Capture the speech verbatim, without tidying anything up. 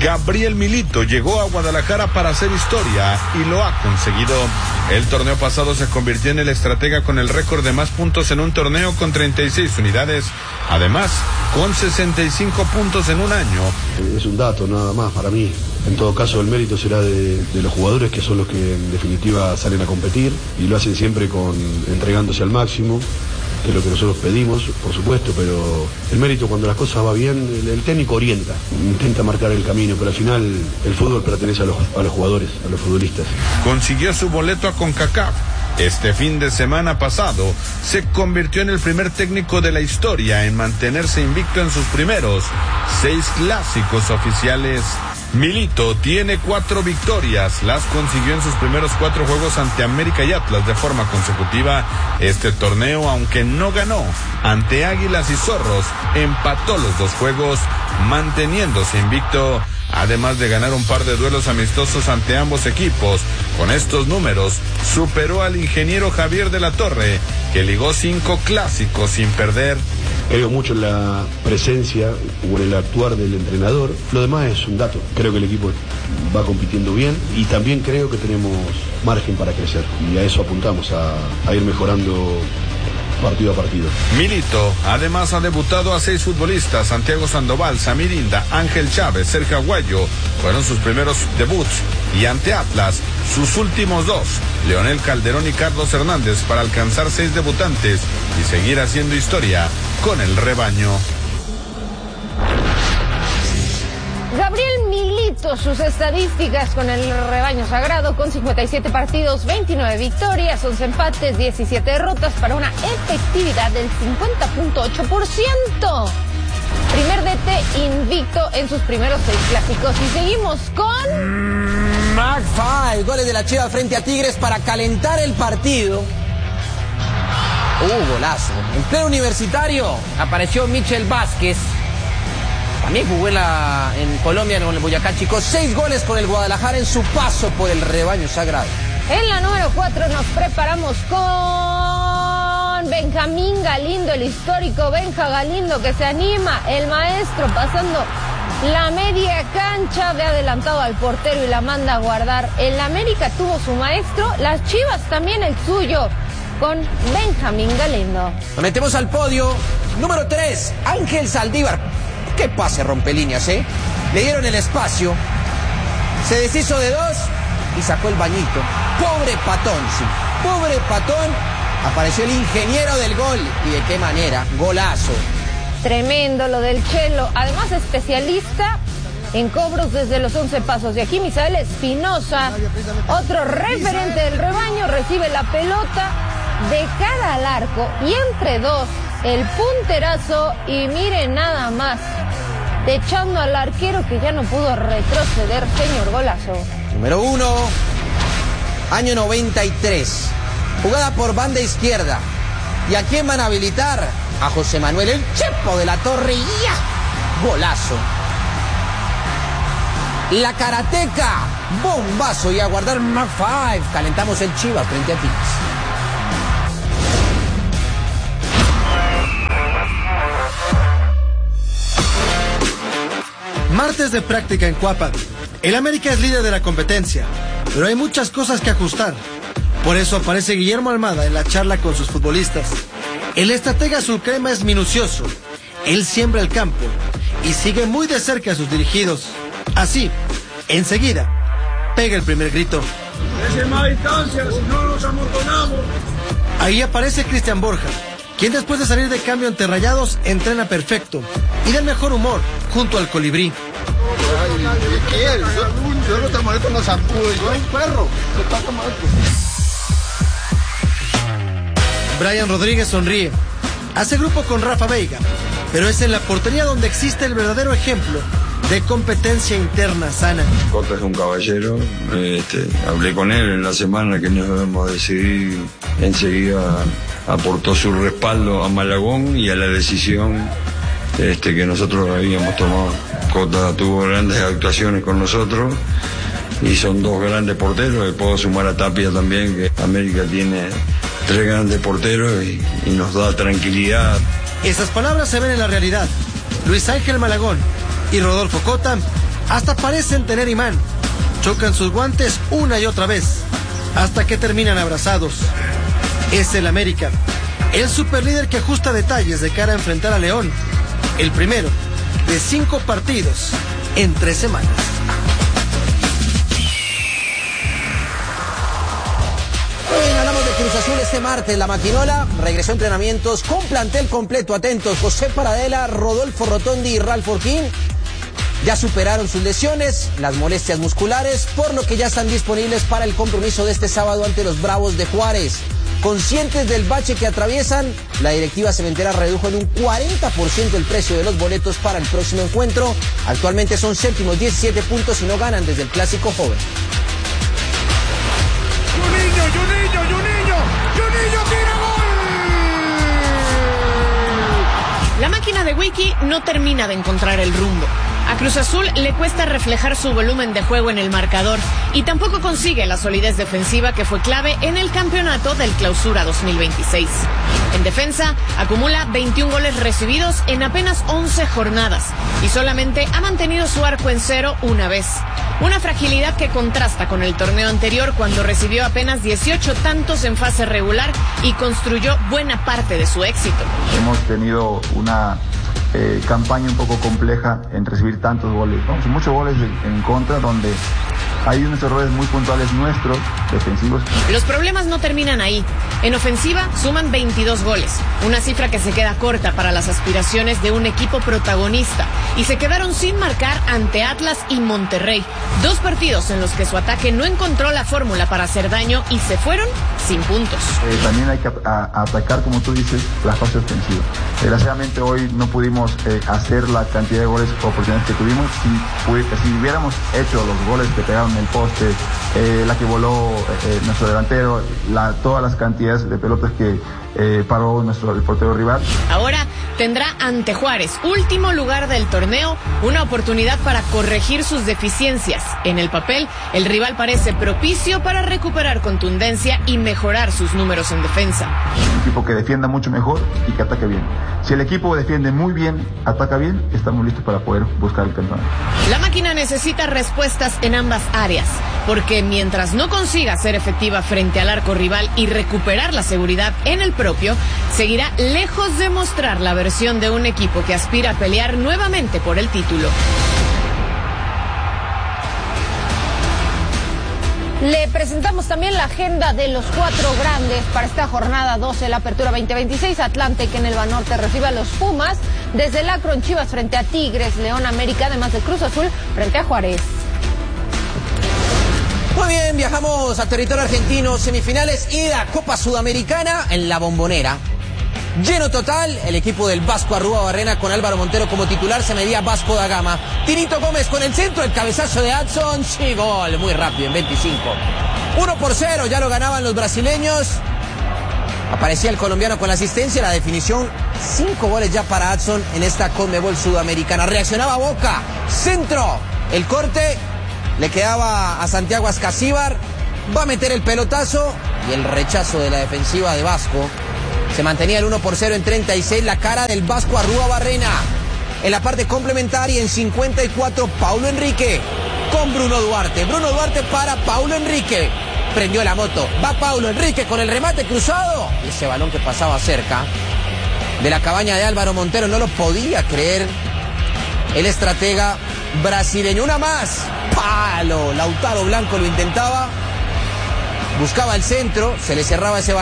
Gabriel Milito llegó a Guadalajara para hacer historia y lo ha conseguido. El torneo pasado se convirtió en el estratega con el récord de más puntos en un torneo con treinta y seis unidades. Además, con sesenta y cinco puntos en un año. Es un dato nada más para mí. En todo caso, el mérito será de, de los jugadores, que son los que en definitiva salen a competir y lo hacen siempre con entregándose al máximo, que es lo que nosotros pedimos, por supuesto, pero el mérito, cuando las cosas van bien, el, el técnico orienta, intenta marcar el camino, pero al final el fútbol pertenece a los, a los jugadores, a los futbolistas. Consiguió su boleto a CONCACAF. Este fin de semana pasado se convirtió en el primer técnico de la historia en mantenerse invicto en sus primeros seis clásicos oficiales. Milito tiene cuatro victorias, las consiguió en sus primeros cuatro juegos ante América y Atlas de forma consecutiva. Este torneo, aunque no ganó ante Águilas y Zorros, empató los dos juegos, manteniéndose invicto, además de ganar un par de duelos amistosos ante ambos equipos. Con estos números, superó al ingeniero Javier de la Torre, que ligó cinco clásicos sin perder. Creo mucho en la presencia o en el actuar del entrenador. Lo demás es un dato. Creo que el equipo va compitiendo bien y también creo que tenemos margen para crecer. Y a eso apuntamos, a, a ir mejorando partido a partido. Milito además ha debutado a seis futbolistas: Santiago Sandoval, Samirinda, Ángel Chávez, Sergio Aguayo, fueron sus primeros debuts, y ante Atlas, sus últimos dos, Leonel Calderón y Carlos Hernández, para alcanzar seis debutantes y seguir haciendo historia con el rebaño. Gabriel Milito, sus estadísticas con el rebaño sagrado: con cincuenta y siete partidos, veintinueve victorias, once empates, diecisiete derrotas, para una efectividad del cincuenta punto ocho por ciento. Primer D T invicto en sus primeros seis clásicos. Y seguimos con... Mark Five, goles de la Chivas frente a Tigres para calentar el partido. Uh, golazo. En pleno universitario apareció Michel Vázquez. También jugó en, la, en Colombia, con el Boyacá Chico. Seis goles con el Guadalajara en su paso por el rebaño sagrado. En la número cuatro nos preparamos con Benjamín Galindo, el histórico Benja Galindo, que se anima. El maestro pasando la media cancha, ve adelantado al portero y la manda a guardar. El América tuvo su maestro, las Chivas también el suyo, con Benjamín Galindo. Nos metemos al podio. Número tres, Ángel Saldívar. Qué pase rompe líneas, ¿eh? Le dieron el espacio, se deshizo de dos y sacó el bañito. Pobre Patón, sí. Pobre Patón. Apareció el ingeniero del gol. ¿Y de qué manera? Golazo. Tremendo lo del Chelo. Además, especialista en cobros desde los once pasos. Y aquí Misael Espinosa, otro referente del rebaño, recibe la pelota de cara al arco y entre dos, el punterazo, y miren nada más, echando al arquero, que ya no pudo retroceder. Señor, golazo. Número uno, año noventa y tres, jugada por banda izquierda. ¿Y a quién van a habilitar? A José Manuel, el Chepo de la Torre. ¡Ya! Golazo. La Karateca, bombazo, y a guardar Mark Five. Calentamos el Chivas frente a Tigres. Martes de práctica en Cuapa. El América es líder de la competencia, pero hay muchas cosas que ajustar. Por eso aparece Guillermo Almada en la charla con sus futbolistas. El estratega azulcrema es minucioso. Él siembra el campo y sigue muy de cerca a sus dirigidos. Así, enseguida, pega el primer grito. Es más distancia, si no nos amontonamos. Ahí aparece Cristian Borja, quien después de salir de cambio ante Rayados entrena perfecto y de mejor humor junto al Colibrí. Ay, ¿qué quieres? Yo, yo no te molesto en los zampudos, yo soy un perro. ¿Qué pasa, maestro? Brian Rodríguez sonríe. Hace grupo con Rafa Veiga, pero es en la portería donde existe el verdadero ejemplo de competencia interna sana. Cota es un caballero. Este, hablé con él en la semana que nos debemos decidir. Enseguida aportó su respaldo a Malagón y a la decisión este, que nosotros habíamos tomado. Cota tuvo grandes actuaciones con nosotros y son dos grandes porteros. Y puedo sumar a Tapia también, que América tiene tres grandes porteros y, y nos da tranquilidad. Esas palabras se ven en la realidad. Luis Ángel Malagón y Rodolfo Cota Hasta parecen tener imán. Chocan sus guantes una y otra vez, hasta que terminan abrazados. Es el América, el superlíder que ajusta detalles de cara a enfrentar a León. El primero de cinco partidos en tres semanas. Bien, hablamos de Cruz Azul este martes. La Maquinola regresó a entrenamientos con plantel completo. Atentos, José Paradela, Rodolfo Rotondi y Ralf Orquín ya superaron sus lesiones, las molestias musculares, por lo que ya están disponibles para el compromiso de este sábado ante los Bravos de Juárez. Conscientes del bache que atraviesan, la directiva cementera redujo en un cuarenta por ciento el precio de los boletos para el próximo encuentro. Actualmente son séptimos, diecisiete puntos y no ganan desde el Clásico Joven. ¡Juninho, Juninho, Juninho! ¡Juninho tira gol! La máquina de Wiki no termina de encontrar el rumbo. A Cruz Azul le cuesta reflejar su volumen de juego en el marcador y tampoco consigue la solidez defensiva que fue clave en el campeonato del Clausura dos mil veintiséis. En defensa, acumula veintiún goles recibidos en apenas once jornadas y solamente ha mantenido su arco en cero una vez. Una fragilidad que contrasta con el torneo anterior, cuando recibió apenas dieciocho tantos en fase regular y construyó buena parte de su éxito. Hemos tenido una eh, campaña un poco compleja en recibir tantos goles, ¿no? Muchos goles de, en contra, donde hay unos errores muy puntuales nuestros, defensivos. Los problemas no terminan ahí. En ofensiva suman veintidós goles, una cifra que se queda corta para las aspiraciones de un equipo protagonista, y se quedaron sin marcar ante Atlas y Monterrey, dos partidos en los que su ataque no encontró la fórmula para hacer daño y se fueron sin puntos. Eh, también hay que a, a atacar, como tú dices, la fase ofensiva. Desgraciadamente hoy no pudimos eh, hacer la cantidad de goles o oportunidades que tuvimos. Si, si hubiéramos hecho los goles que pegaron en el poste, eh, la que voló eh, nuestro delantero, la, todas las cantidades de pelotas que eh, paró nuestro el portero rival. Ahora tendrá ante Juárez, último lugar del torneo, una oportunidad para corregir sus deficiencias. En el papel, el rival parece propicio para recuperar contundencia y mejorar sus números en defensa. Un equipo que defienda mucho mejor y que ataque bien. Si el equipo defiende muy bien, ataca bien, estamos listos para poder buscar el campeonato. La máquina necesita respuestas en ambas áreas, porque mientras no consiga ser efectiva frente al arco rival y recuperar la seguridad en el propio, seguirá lejos de mostrar la versión de un equipo que aspira a pelear nuevamente por el título. Le presentamos también la agenda de los cuatro grandes para esta jornada doce de la Apertura veinte veintiséis. Atlante, que en el Banorte recibe a los Pumas. Desde el Akron, Chivas frente a Tigres, León, América, además de Cruz Azul frente a Juárez. Muy bien, viajamos a territorio argentino. Semifinales ida Copa Sudamericana en La Bombonera. Lleno total, el equipo del Vasco Arrúa-Barrena con Álvaro Montero como titular se medía Vasco da Gama. Tinito Gómez con el centro, el cabezazo de Adson, sí, gol, muy rápido en veinticinco. uno por cero, ya lo ganaban los brasileños. Aparecía el colombiano con la asistencia, la definición, cinco goles ya para Adson en esta Conmebol Sudamericana. Reaccionaba Boca, centro, el corte, le quedaba a Santiago Ascasíbar, va a meter el pelotazo y el rechazo de la defensiva de Vasco. Se mantenía el uno por cero en treinta y seis, la cara del Vasco Arrúa-Barrena. En la parte complementaria, en cincuenta y cuatro, Paulo Enrique con Bruno Duarte. Bruno Duarte para Paulo Enrique. Prendió la moto. Va Paulo Enrique con el remate cruzado. Y ese balón que pasaba cerca de la cabaña de Álvaro Montero, no lo podía creer el estratega brasileño. Una más. Palo. Lautaro Blanco lo intentaba. Buscaba el centro. Se le cerraba ese balón.